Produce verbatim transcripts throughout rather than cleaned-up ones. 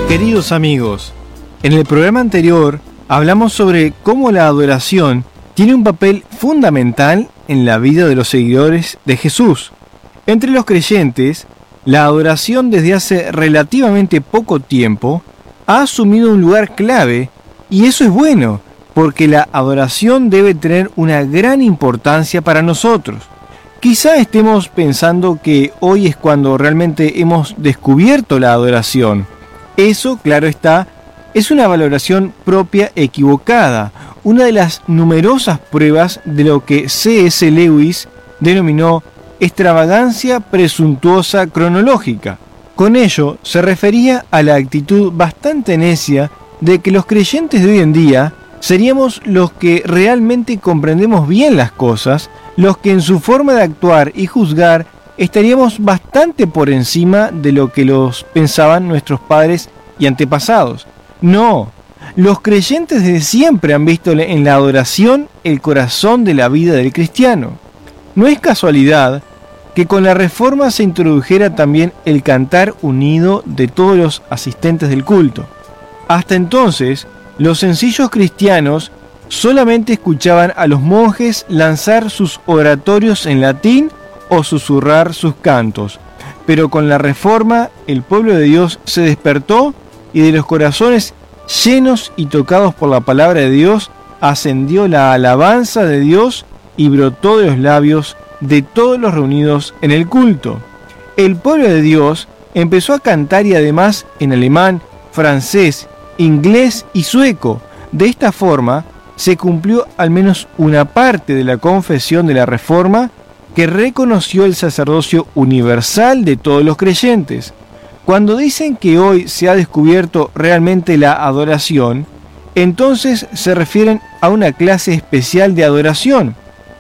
Queridos amigos, en el programa anterior hablamos sobre cómo la adoración tiene un papel fundamental en la vida de los seguidores de Jesús. Entre los creyentes, la adoración desde hace relativamente poco tiempo ha asumido un lugar clave, y eso es bueno, porque la adoración debe tener una gran importancia para nosotros. Quizá estemos pensando que hoy es cuando realmente hemos descubierto la adoración. Eso, claro está, es una valoración propia equivocada, una de las numerosas pruebas de lo que C S Lewis denominó extravagancia presuntuosa cronológica. Con ello se refería a la actitud bastante necia de que los creyentes de hoy en día seríamos los que realmente comprendemos bien las cosas, los que en su forma de actuar y juzgar estaríamos bastante por encima de lo que los pensaban nuestros padres y antepasados. No, los creyentes desde siempre han visto en la adoración el corazón de la vida del cristiano. No es casualidad que con la Reforma se introdujera también el cantar unido de todos los asistentes del culto. Hasta entonces, los sencillos cristianos solamente escuchaban a los monjes lanzar sus oratorios en latín o susurrar sus cantos. Pero con la Reforma, el pueblo de Dios se despertó y de los corazones llenos y tocados por la palabra de Dios, ascendió la alabanza de Dios y brotó de los labios de todos los reunidos en el culto. El pueblo de Dios empezó a cantar y además en alemán, francés, inglés y sueco. De esta forma, se cumplió al menos una parte de la confesión de la Reforma, que reconoció el sacerdocio universal de todos los creyentes. Cuando dicen que hoy se ha descubierto realmente la adoración, entonces se refieren a una clase especial de adoración.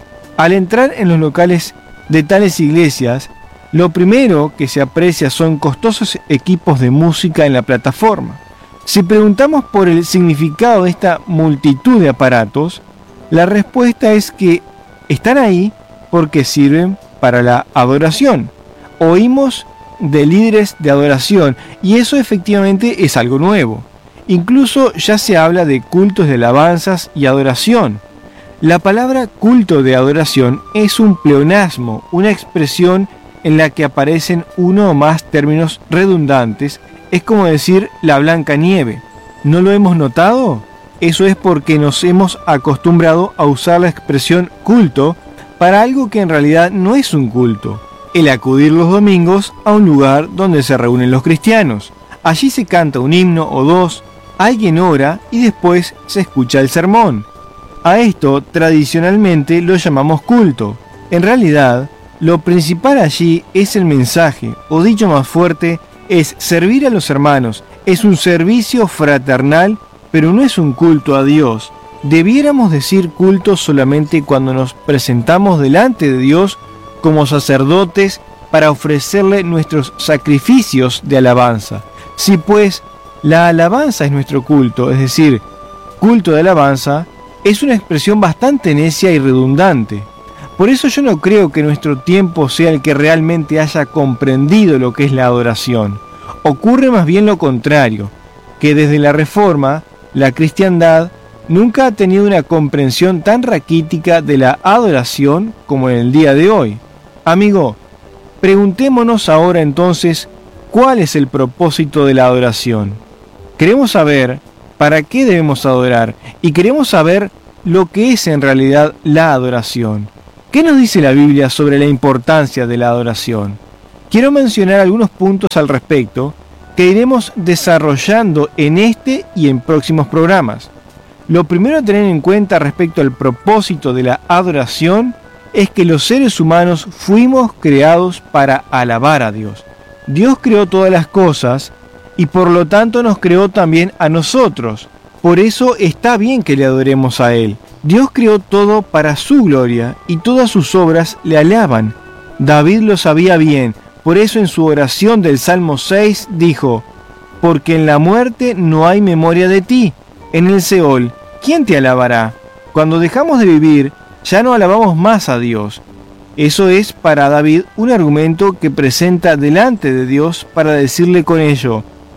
Al entrar en los locales de tales iglesias, lo primero que se aprecia son costosos equipos de música en la plataforma. Si preguntamos por el significado de esta multitud de aparatos, la respuesta es que están ahí porque sirven para la adoración. Oímos de líderes de adoración, y eso efectivamente es algo nuevo. Incluso ya se habla de cultos de alabanzas y adoración. La palabra culto de adoración es un pleonasmo, una expresión en la que aparecen uno o más términos redundantes. Es como decir la blanca nieve. ¿No lo hemos notado? Eso es porque nos hemos acostumbrado a usar la expresión culto para algo que en realidad no es un culto: el acudir los domingos a un lugar donde se reúnen los cristianos. Allí se canta un himno o dos, alguien ora y después se escucha el sermón. A esto tradicionalmente lo llamamos culto. En realidad, lo principal allí es el mensaje, o dicho más fuerte, es servir a los hermanos. Es un servicio fraternal, pero no es un culto a Dios. Debiéramos decir culto solamente cuando nos presentamos delante de Dios como sacerdotes para ofrecerle nuestros sacrificios de alabanza. Si pues la alabanza es nuestro culto, es decir, culto de alabanza, es una expresión bastante necia y redundante. Por eso yo no creo que nuestro tiempo sea el que realmente haya comprendido lo que es la adoración. Ocurre más bien lo contrario, que desde la Reforma, la cristiandad nunca ha tenido una comprensión tan raquítica de la adoración como en el día de hoy. Amigo, preguntémonos ahora entonces, ¿cuál es el propósito de la adoración? Queremos saber para qué debemos adorar y queremos saber lo que es en realidad la adoración. ¿Qué nos dice la Biblia sobre la importancia de la adoración? Quiero mencionar algunos puntos al respecto que iremos desarrollando en este y en próximos programas. Lo primero a tener en cuenta respecto al propósito de la adoración es que los seres humanos fuimos creados para alabar a Dios. Dios creó todas las cosas y por lo tanto nos creó también a nosotros. Por eso está bien que le adoremos a Él. Dios creó todo para su gloria y todas sus obras le alaban. David lo sabía bien, por eso en su oración del Salmo seis dijo: porque en la muerte no hay memoria de ti, en el Seol, ¿quién te alabará? Cuando dejamos de vivir, ya no alabamos más a Dios. Eso es para David un argumento que presenta delante de Dios para decirle con ello: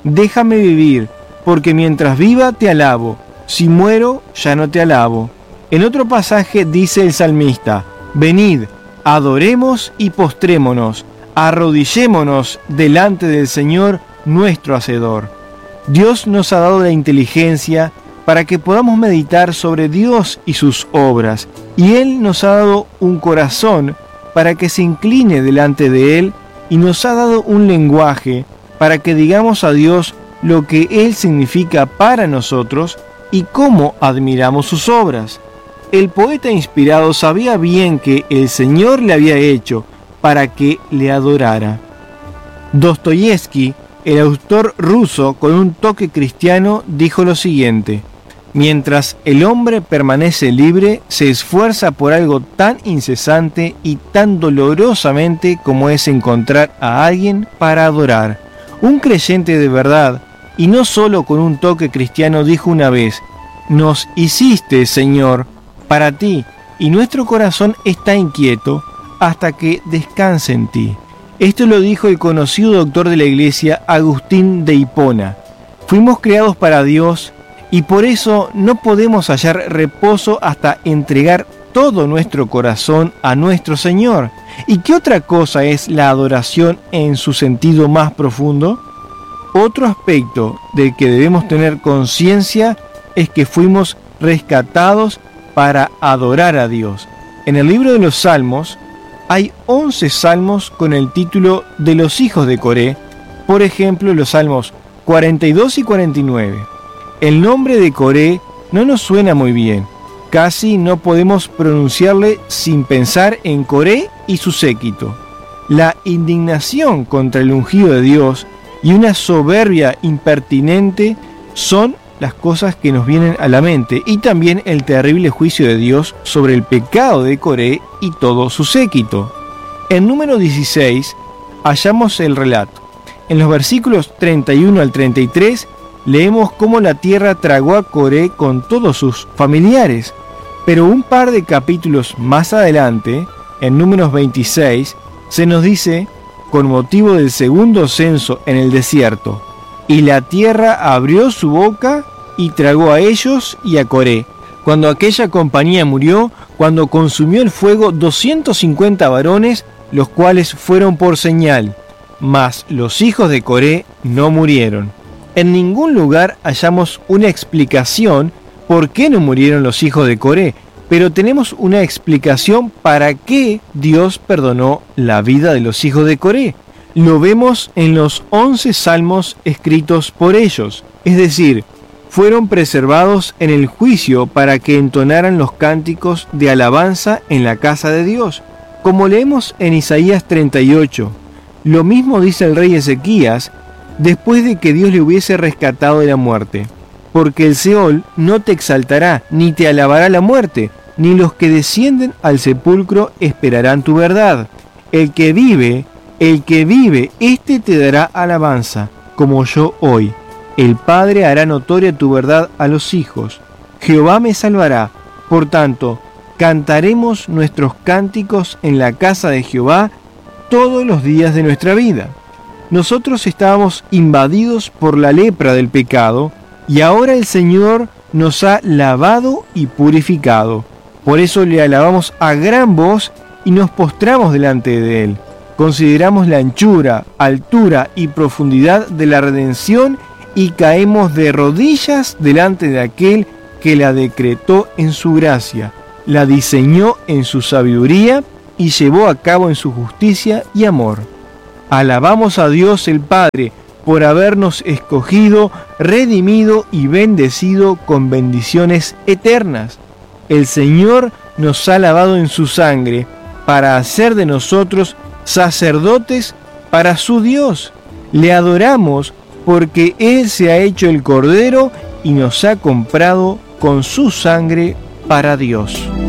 déjame vivir, porque mientras viva te alabo, si muero ya no te alabo. En otro pasaje dice el salmista, venid, adoremos y postrémonos, arrodillémonos delante del Señor nuestro Hacedor. Dios nos ha dado la inteligencia para que podamos meditar sobre Dios y sus obras, y Él nos ha dado un corazón para que se incline delante de Él, y nos ha dado un lenguaje para que digamos a Dios lo que Él significa para nosotros y cómo admiramos sus obras. El poeta inspirado sabía bien que el Señor le había hecho para que le adorara. Dostoyevski, el autor ruso con un toque cristiano, dijo lo siguiente: mientras el hombre permanece libre, se esfuerza por algo tan incesante y tan dolorosamente como es encontrar a alguien para adorar. Un creyente de verdad, y no solo con un toque cristiano, dijo una vez: nos hiciste, Señor, para ti, y nuestro corazón está inquieto hasta que descanse en ti. Esto lo dijo el conocido doctor de la Iglesia, Agustín de Hipona. Fuimos creados para Dios, y por eso no podemos hallar reposo hasta entregar todo nuestro corazón a nuestro Señor. ¿Y qué otra cosa es la adoración en su sentido más profundo? Otro aspecto del que debemos tener conciencia es que fuimos rescatados para adorar a Dios. En el libro de los Salmos hay once salmos con el título de los hijos de Coré, por ejemplo los salmos cuarenta y dos y cuarenta y nueve. El nombre de Coré no nos suena muy bien, casi no podemos pronunciarle sin pensar en Coré y su séquito. La indignación contra el ungido de Dios y una soberbia impertinente son las cosas que nos vienen a la mente, y también el terrible juicio de Dios sobre el pecado de Coré y todo su séquito. En número dieciséis hallamos el relato. En los versículos treinta y uno al treinta y tres leemos cómo la tierra tragó a Coré con todos sus familiares, pero un par de capítulos más adelante, en números veintiséis, se nos dice, con motivo del segundo censo en el desierto: y la tierra abrió su boca y tragó a ellos y a Coré, cuando aquella compañía murió, cuando consumió el fuego doscientos cincuenta varones, los cuales fueron por señal, mas los hijos de Coré no murieron. En ningún lugar hallamos una explicación por qué no murieron los hijos de Coré, pero tenemos una explicación para qué Dios perdonó la vida de los hijos de Coré. Lo vemos en los once salmos escritos por ellos, es decir, fueron preservados en el juicio para que entonaran los cánticos de alabanza en la casa de Dios. Como leemos en Isaías treinta y ocho, lo mismo dice el rey Ezequías después de que Dios le hubiese rescatado de la muerte: porque el Seol no te exaltará, ni te alabará la muerte, ni los que descienden al sepulcro esperarán tu verdad. El que vive, el que vive, éste te dará alabanza, como yo hoy. El Padre hará notoria tu verdad a los hijos. Jehová me salvará. Por tanto, cantaremos nuestros cánticos en la casa de Jehová todos los días de nuestra vida. Nosotros estábamos invadidos por la lepra del pecado, y ahora el Señor nos ha lavado y purificado. Por eso le alabamos a gran voz y nos postramos delante de Él. Consideramos la anchura, altura y profundidad de la redención y caemos de rodillas delante de aquel que la decretó en su gracia, la diseñó en su sabiduría y llevó a cabo en su justicia y amor. Alabamos a Dios el Padre por habernos escogido, redimido y bendecido con bendiciones eternas. El Señor nos ha lavado en su sangre para hacer de nosotros sacerdotes para su Dios. Le adoramos porque Él se ha hecho el Cordero y nos ha comprado con su sangre para Dios.